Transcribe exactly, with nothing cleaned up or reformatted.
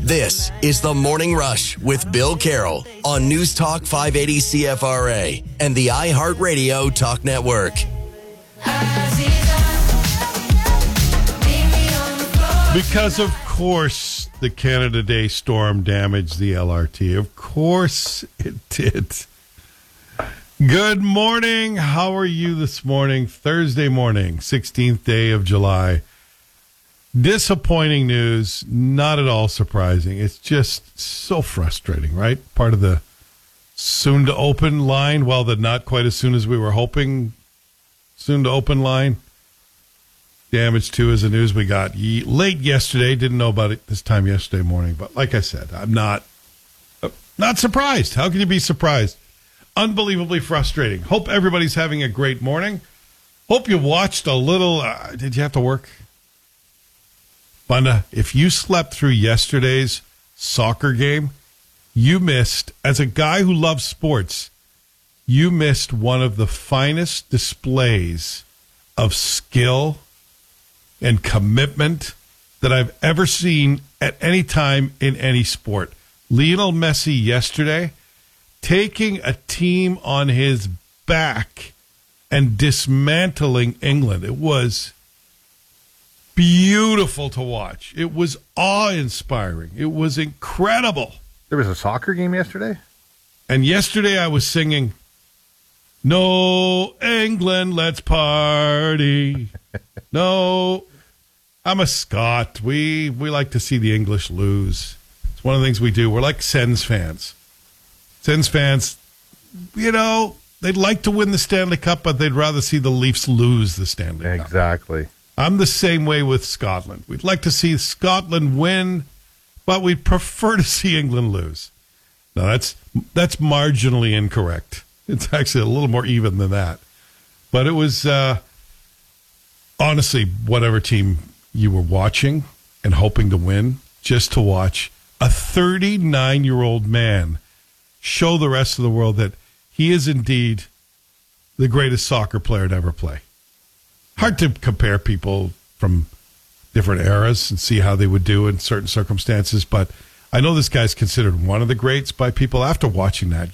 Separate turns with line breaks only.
This is The Morning Rush with Bill Carroll on News Talk five eighty C F R A and the iHeartRadio Talk Network.
Because, of course, the Canada Day storm damaged the L R T. Of course it did. Good morning. How are you this morning? Thursday morning, sixteenth day of July. Disappointing news, not at all surprising. It's just so frustrating, right? Part of the soon to open line, well, the not quite as soon as we were hoping soon to open line. Damage too is the news we got ye- late yesterday. Didn't know about it this time yesterday morning, but like I said, I'm not uh, not surprised. How can you be surprised? Unbelievably frustrating. Hope everybody's having a great morning. Hope you watched a little. Uh, did you have to work? Bunda, if you slept through yesterday's soccer game, you missed, as a guy who loves sports, you missed one of the finest displays of skill and commitment that I've ever seen at any time in any sport. Lionel Messi yesterday taking a team on his back and dismantling England. It was beautiful to watch. It was awe-inspiring. It was incredible.
There was a soccer game yesterday?
And yesterday I was singing, "No, England, let's party." No, I'm a Scot. We we like to see the English lose. It's one of the things we do. We're like Sens fans. Sens fans, you know, they'd like to win the Stanley Cup, but they'd rather see the Leafs lose the Stanley Cup.
Exactly.
I'm the same way with Scotland. We'd like to see Scotland win, but we'd prefer to see England lose. Now, that's that's marginally incorrect. It's actually a little more even than that. But it was, uh, honestly, whatever team you were watching and hoping to win, just to watch a thirty-nine-year-old man show the rest of the world that he is indeed the greatest soccer player to ever play. Hard to compare people from different eras and see how they would do in certain circumstances, but I know this guy's considered one of the greats by people after watching that